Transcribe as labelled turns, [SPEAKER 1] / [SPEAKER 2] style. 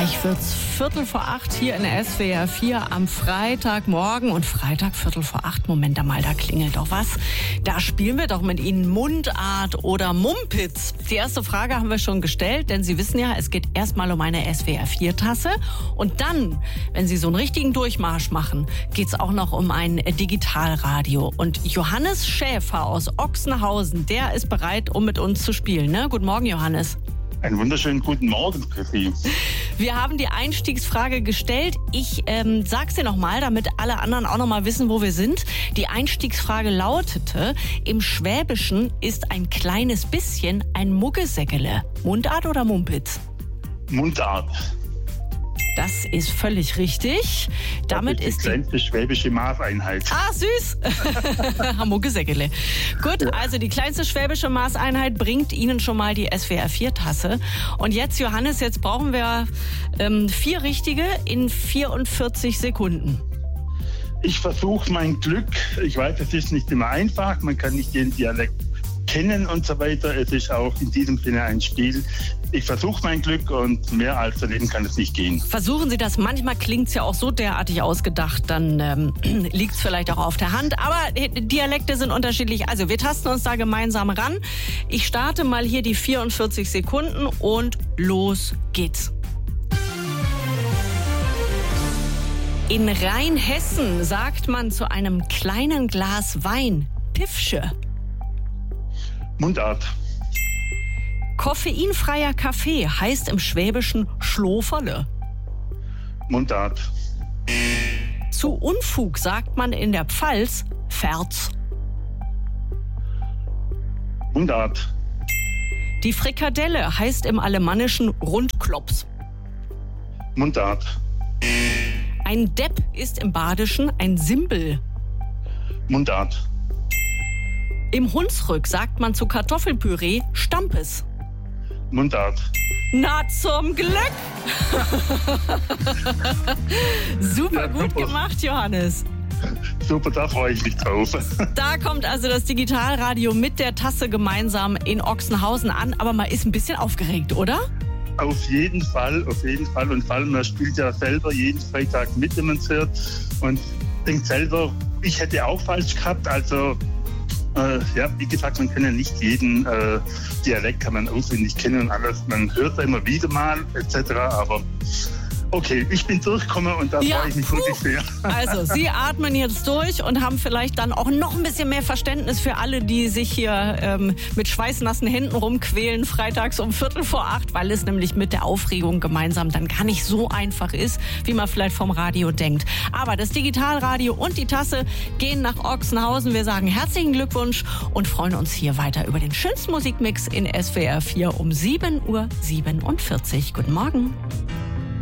[SPEAKER 1] Gleich wird's 7:45 hier in der SWR 4 am Freitagmorgen. Und Freitag 7:45, Moment mal, da klingelt doch was. Da spielen wir doch mit Ihnen Mundart oder Mumpitz. Die erste Frage haben wir schon gestellt, denn Sie wissen ja, es geht erstmal um eine SWR 4-Tasse. Und dann, wenn Sie so einen richtigen Durchmarsch machen, geht's auch noch um ein Digitalradio. Und Johannes Schäfer aus Ochsenhausen, der ist bereit, um mit uns zu spielen. Ne? Guten Morgen, Johannes.
[SPEAKER 2] Einen wunderschönen guten Morgen, Chrissy.
[SPEAKER 1] Wir haben die Einstiegsfrage gestellt. Ich sag's dir nochmal, damit alle anderen auch nochmal wissen, wo wir sind. Die Einstiegsfrage lautete, im Schwäbischen ist ein kleines bisschen ein Muggesäckele. Mundart oder Mumpitz?
[SPEAKER 2] Mundart.
[SPEAKER 1] Das ist völlig richtig. Damit ist
[SPEAKER 2] die kleinste schwäbische Maßeinheit.
[SPEAKER 1] Ah, süß. Muggesäckele. Gut, also die kleinste schwäbische Maßeinheit bringt Ihnen schon mal die SWR 4-Tasse. Und jetzt, Johannes, jetzt brauchen wir 4 richtige in 44 Sekunden.
[SPEAKER 2] Ich versuche mein Glück. Ich weiß, es ist nicht immer einfach. Man kann nicht jeden Dialekt kennen und so weiter. Es ist auch in diesem Sinne ein Spiel. Ich versuche mein Glück und mehr als daneben kann es nicht gehen.
[SPEAKER 1] Versuchen Sie das. Manchmal klingt es ja auch so derartig ausgedacht, dann liegt es vielleicht auch auf der Hand. Aber Dialekte sind unterschiedlich. Also wir tasten uns da gemeinsam ran. Ich starte mal hier die 44 Sekunden und los geht's. In Rheinhessen sagt man zu einem kleinen Glas Wein Piffsche.
[SPEAKER 2] Mundart.
[SPEAKER 1] Koffeinfreier Kaffee heißt im Schwäbischen Schloferle.
[SPEAKER 2] Mundart.
[SPEAKER 1] Zu Unfug sagt man in der Pfalz Ferz.
[SPEAKER 2] Mundart.
[SPEAKER 1] Die Frikadelle heißt im Alemannischen Rundklops.
[SPEAKER 2] Mundart.
[SPEAKER 1] Ein Depp ist im Badischen ein Simbel.
[SPEAKER 2] Mundart.
[SPEAKER 1] Im Hunsrück sagt man zu Kartoffelpüree Stampes.
[SPEAKER 2] Mundart.
[SPEAKER 1] Na, zum Glück! Super gut gemacht, Johannes.
[SPEAKER 2] Super, da freue ich mich drauf.
[SPEAKER 1] Da kommt also das Digitalradio mit der Tasse gemeinsam in Ochsenhausen an. Aber man ist ein bisschen aufgeregt, oder?
[SPEAKER 2] Auf jeden Fall, auf jeden Fall. Und vor allem, man spielt ja selber jeden Freitag mit, wenn man es hört. Und denkt selber, ich hätte auch falsch gehabt. Also, ja, wie gesagt, man kann ja nicht jeden Dialekt kann man auswendig kennen und alles. Man hört ja immer wieder mal etc. Aber okay, ich bin durchgekommen und da freue ich mich wirklich sehr.
[SPEAKER 1] Also, Sie atmen jetzt durch und haben vielleicht dann auch noch ein bisschen mehr Verständnis für alle, die sich hier mit schweißnassen Händen rumquälen, freitags um 7:45, weil es nämlich mit der Aufregung gemeinsam dann gar nicht so einfach ist, wie man vielleicht vom Radio denkt. Aber das Digitalradio und die Tasse gehen nach Ochsenhausen. Wir sagen herzlichen Glückwunsch und freuen uns hier weiter über den schönsten Musikmix in SWR 4 um 7:47 Uhr. Guten Morgen.